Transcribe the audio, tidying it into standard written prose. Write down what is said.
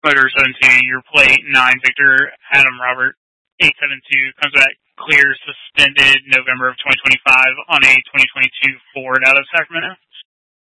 Motor 72, your plate 9 Victor Adam Robert 872 comes back clear, suspended November of 2025 on a 2022 Ford out of Sacramento.